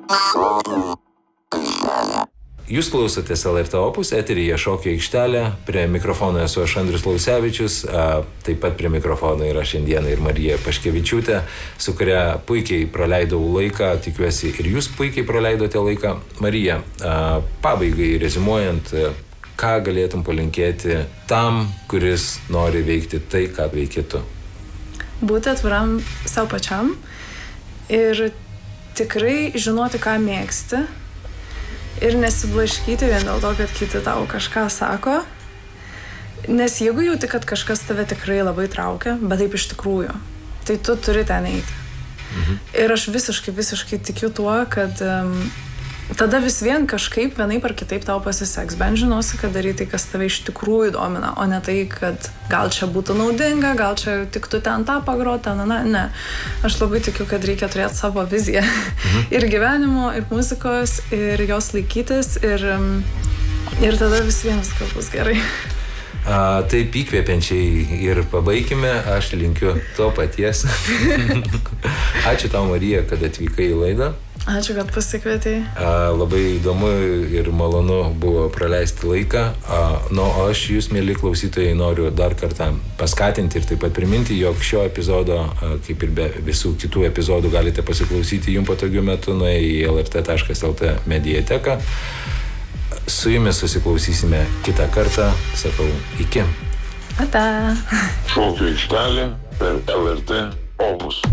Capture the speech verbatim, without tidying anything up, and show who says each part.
Speaker 1: Jūs klausotės L R T Opus, eteryje Šokio aikštelė, prie mikrofono esu aš Andrius Lausevičius, taip pat prie mikrofono yra šiandieną ir Marija Paškevičiūtė, su kuria puikiai praleidau laiką, tikiuosi ir jūs puikiai praleidote laiką. Marija, pabaigai rezimuojant, ką galėtum palinkėti tam, kuris nori veikti tai, ką veiki tu?
Speaker 2: Būti atviram savo pačiam ir tikrai žinoti, ką mėgsti. Ir nesiblaškyti vien dėl to, kad kiti tau kažką sako. Nes jeigu jauti, kad kažkas tave tikrai labai traukia, bet taip iš tikrųjų, tai tu turi ten eiti. Mhm. Ir aš visiškai, visiškai tikiu tuo, kad um, tada vis vien kažkaip vienaip ar kitaip tau pasiseks. Bent žinosi, kad daryti tai, kas tave iš tikrųjų domina, o ne tai, kad gal čia būtų naudinga, gal čia tik tu ten tą pagroti, na, na, ne. Aš labai tikiu, kad reikia turėti savo viziją. Mhm. Ir gyvenimo, ir muzikos, ir jos laikytis, ir, ir tada vis vien viskas bus gerai.
Speaker 1: A, taip įkvėpiančiai ir pabaikime, aš linkiu to paties. Ačiū tau, Marija, kad atvykai į laidą.
Speaker 2: Ačiū, kad pasikvietei.
Speaker 1: A, labai įdomu ir malonu buvo praleisti laiką. A, nu, o aš jūs, mėly klausytojai, noriu dar kartą paskatinti ir taip pat priminti, jog šio epizodo, a, kaip ir be visų kitų epizodų, galite pasiklausyti jums patogiu metu nuėję į L R T taškas L T mediateką. Su jumis susiklausysime kitą kartą. Sakau, iki.
Speaker 2: Ate.
Speaker 3: Šokio aikštelė per L R T Opus.